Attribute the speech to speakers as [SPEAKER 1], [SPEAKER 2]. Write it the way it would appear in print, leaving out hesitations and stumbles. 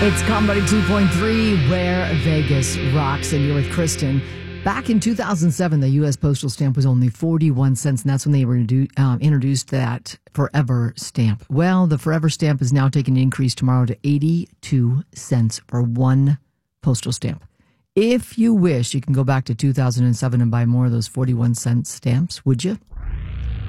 [SPEAKER 1] It's Comedy 2.3, where Vegas rocks, and you're with Kristen. Back in 2007, the U.S. postal stamp was only 41 cents, and that's when they were introduced that Forever stamp. Well, the Forever stamp is now taking an increase tomorrow to 82 cents for one postal stamp. If you wish, you can go back to 2007 and buy more of those 41-cent stamps, would you?